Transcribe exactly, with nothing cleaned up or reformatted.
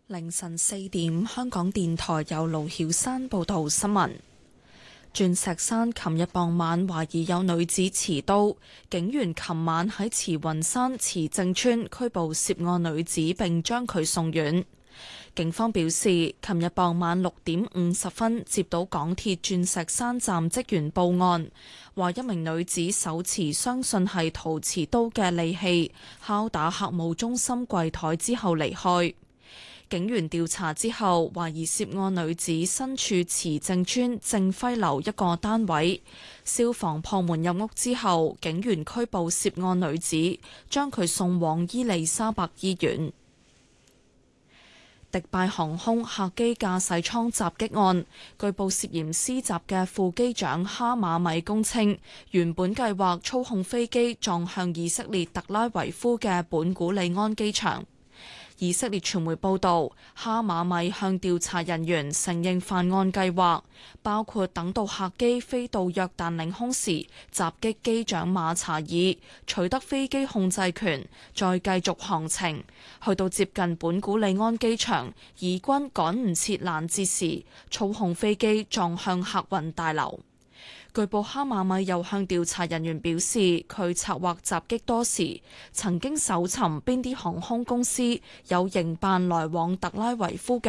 凌晨四點，香港電台由盧曉山報道新聞。鑽石山琴日傍晚懷疑有女子持刀，警員琴晚喺慈雲山慈正村拘捕涉案女子，並將佢送院。警方表示，琴日傍晚六點五十分接到港鐵鑽石山站職員報案，話一名女子手持相信係陶瓷刀嘅利器，敲打客務中心櫃台之後離開。警員調查之後，懷疑涉案女子身處慈正村正輝樓一個單位。消防破門入屋之後，警員拘捕涉案女子，將佢送往伊利沙伯醫院。迪拜航空客機駕駛艙襲擊案，據報涉嫌施襲嘅副機長哈馬米供稱，原本計劃操控飛機撞向以色列特拉維夫嘅本古里安機場。以色列傳媒報道，哈馬米向調查人員承認犯案計劃，包括等到客機飛到約旦領空時襲擊機長馬查爾，取得飛機控制權，再繼續航程，去到接近本古里安機場，以軍趕唔切攔截時，操控飛機撞向客運大樓。據報哈馬米又向調查人員表示，佢策劃襲擊多時，曾經搜尋邊啲航空公司有營辦來往特拉維夫嘅